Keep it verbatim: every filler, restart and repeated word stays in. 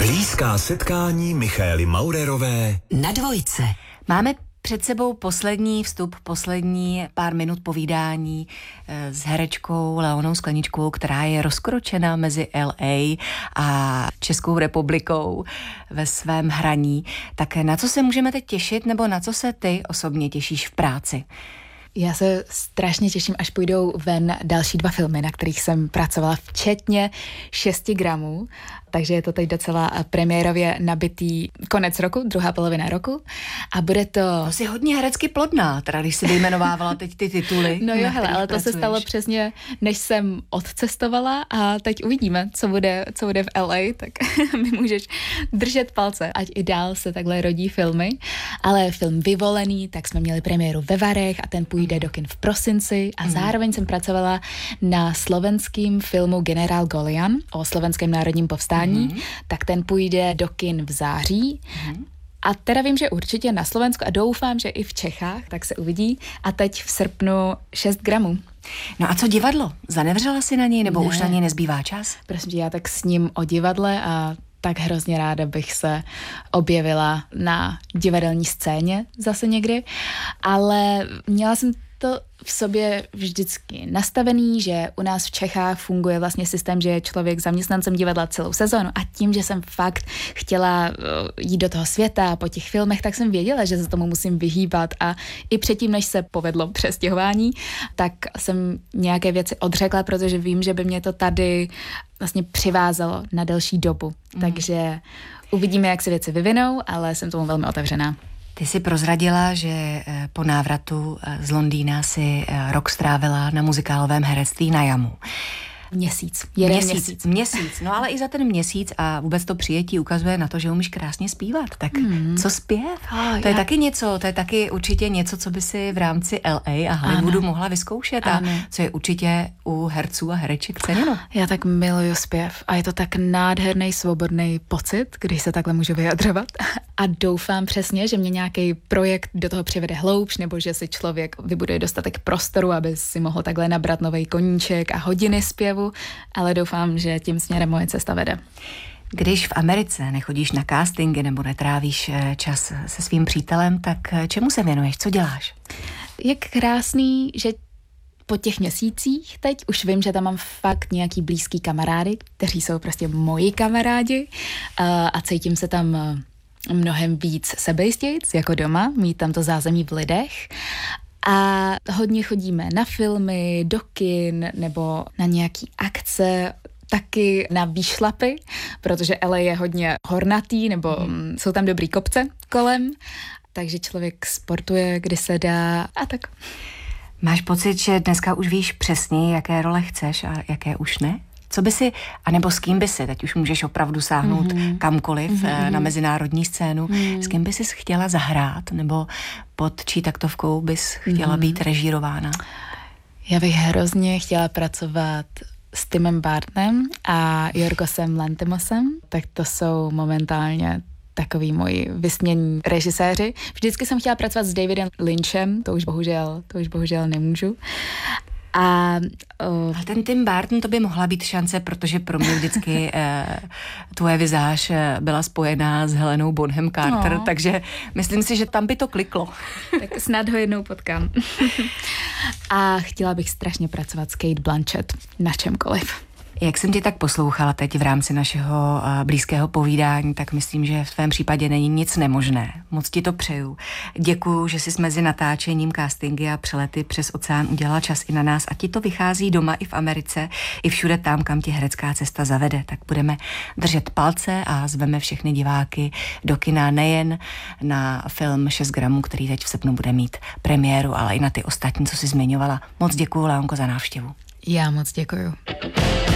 Blízká setkání Michaely Maurerové na Dvojce. Máme před sebou poslední vstup, poslední pár minut povídání s herečkou Leonou Skleničkovou, která je rozkročena mezi L A a Českou republikou ve svém hraní. Tak na co se můžeme teď těšit, nebo na co se ty osobně těšíš v práci? Já se strašně těším, až půjdou ven další dva filmy, na kterých jsem pracovala, včetně šesti gramů. Takže je to teď docela premiérově nabitý konec roku, druhá polovina roku. A bude to... To jsi hodně herecky plodná, teda když jsi vyjmenovávala teď ty tituly. No jo, hele, ale to pracuješ. Se stalo přesně, než jsem odcestovala a teď uvidíme, co bude, co bude v L A, tak mi můžeš držet palce, ať i dál se takhle rodí filmy. Ale film Vyvolený, tak jsme měli premiéru ve Varech a ten půjde do kin v prosinci a mm. zároveň jsem pracovala na slovenském filmu Generál Golian o slovenském národním povstání. Mm-hmm. Tak ten půjde do kin v září. Mm-hmm. A teda vím, že určitě na Slovensku a doufám, že i v Čechách, tak se uvidí. A teď v srpnu šest gramů. No a co divadlo? Zanevřela si na něj, nebo ne. už na něj nezbývá čas? Prosím, já tak s ním o divadle a tak hrozně ráda bych se objevila na divadelní scéně zase někdy. Ale měla jsem to v sobě vždycky nastavený, že u nás v Čechách funguje vlastně systém, že je člověk zaměstnancem divadla celou sezónu a tím, že jsem fakt chtěla jít do toho světa po těch filmech, tak jsem věděla, že se tomu musím vyhýbat a i předtím, než se povedlo přestěhování, tak jsem nějaké věci odřekla, protože vím, že by mě to tady vlastně přivázalo na delší dobu. Mm. Takže uvidíme, jak se věci vyvinou, ale jsem tomu velmi otevřená. Ty jsi prozradila, že po návratu z Londýna si rok strávila na muzikálovém herectví na Jamu. Měsíc. Jeden měsíc. Měsíc. Měsíc. No ale i za ten měsíc a vůbec to přijetí ukazuje na to, že umíš krásně zpívat. Tak hmm. co zpěv? Oh, to je já... taky něco, to je taky určitě něco, co by si v rámci L A a Hollywoodu ano. mohla vyzkoušet ano. a co je určitě u herců a hereček ceněno. Já tak miluju zpěv a je to tak nádherný, svobodný pocit, když se takhle můžu vyjadřovat. A doufám přesně, že mě nějaký projekt do toho přivede hloubš, nebo že si člověk vybuduje dostatek prostoru, aby si mohl takhle nabrat novej koníček a hodiny zpěvu, ale doufám, že tím směrem moje cesta vede. Když v Americe nechodíš na castingy nebo netrávíš čas se svým přítelem, tak čemu se věnuješ? Co děláš? Je krásný, že po těch měsících teď už vím, že tam mám fakt nějaký blízký kamarády, kteří jsou prostě moji kamarádi a cítím se tam mnohem víc sebejistějc jako doma, mít tam to zázemí v lidech. A hodně chodíme na filmy, do kin nebo na nějaký akce, taky na výšlapy, protože L A je hodně hornatý, nebo mm. jsou tam dobrý kopce kolem, takže člověk sportuje, kdy se dá a tak. Máš pocit, že dneska už víš přesně, jaké role chceš a jaké už ne? Co by si, anebo s kým by si, teď už můžeš opravdu sáhnout mm-hmm. kamkoliv mm-hmm. na mezinárodní scénu, mm. s kým by si chtěla zahrát, nebo pod čí taktovkou bys chtěla mm. být režírována? Já bych hrozně chtěla pracovat s Timem Burtonem a Jorgosem Lanthimosem, tak to jsou momentálně takový moji vysnění režiséři. Vždycky jsem chtěla pracovat s Davidem Lynchem, to už bohužel, to už bohužel nemůžu. A, uh, a ten Tim Burton, to by mohla být šance, protože pro mě vždycky eh, tvoje vizáž byla spojená s Helenou Bonham Carter, no. takže myslím si, že tam by to kliklo. Tak snad ho jednou potkám. A chtěla bych strašně pracovat s Cate Blanchett na čemkoliv. Jak jsem tě tak poslouchala teď v rámci našeho blízkého povídání, tak myslím, že v tvém případě není nic nemožné. Moc ti to přeju. Děkuju, že jsi mezi natáčením, castingy a přelety přes oceán udělala čas i na nás a ti to vychází doma i v Americe, i všude tam, kam tě herecká cesta zavede. Tak budeme držet palce a zveme všechny diváky do kina nejen na film šest gramů, který teď v srpnu bude mít premiéru, ale i na ty ostatní, co jsi zmiňovala. Moc děkuju, Leonko, za návštěvu. Já moc děkuju.